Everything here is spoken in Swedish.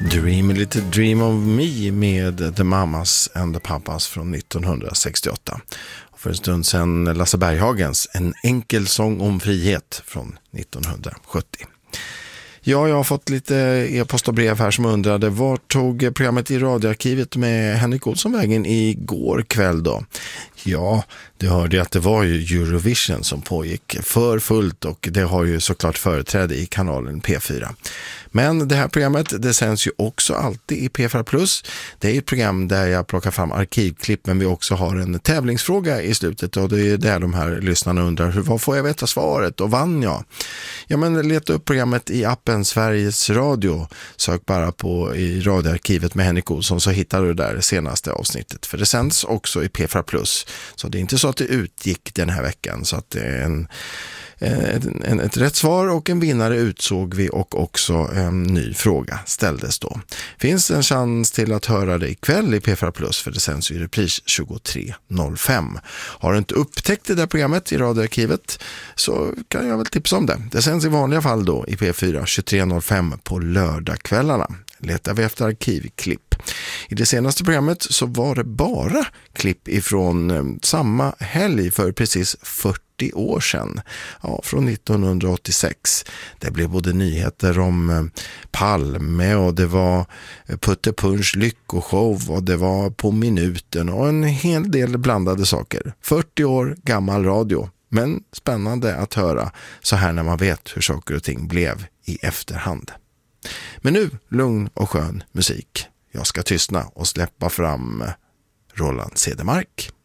Dream a little dream of me med The Mamas and the Papas från 1968. Och för en stund sedan Lasse Berghagens En enkel sång om frihet från 1970. Ja, jag har fått lite e-post och brev här som undrade var tog programmet i radioarkivet med Henrik Olsson vägen igår kväll då? Ja, det hörde att det var ju Eurovision som pågick för fullt och det har ju såklart företräde i kanalen P4. Men det här programmet, det sänds ju också alltid i P4+. Det är ett program där jag plockar fram arkivklipp, men vi också har en tävlingsfråga i slutet och det är där de här lyssnarna undrar vad får jag veta svaret och vann jag? Ja, men leta upp programmet i appen Sveriges Radio. Sök bara på i radioarkivet med Henrik Olsson så hittar du där det senaste avsnittet. För det sänds också i P4+. Så det är inte så att det utgick den här veckan, så att det är ett rätt svar och en vinnare utsåg vi och också en ny fråga ställdes då. Finns en chans till att höra det ikväll i P4+, för det sänds i repris 23.05. Har du inte upptäckt det där programmet i radioarkivet så kan jag väl tipsa om det. Det sänds i vanliga fall då i P4 23.05 på lördagskvällarna. Letar vi efter arkivklipp. I det senaste programmet så var det bara klipp ifrån samma helg för precis 40 år sedan. Ja, från 1986. Det blev både nyheter om Palme och det var Putte Punch lyckoshow och det var På minuten och en hel del blandade saker. 40 år gammal radio. Men spännande att höra så här när man vet hur saker och ting blev i efterhand. Men nu lugn och skön musik. Jag ska tystna och släppa fram Roland Cedermark.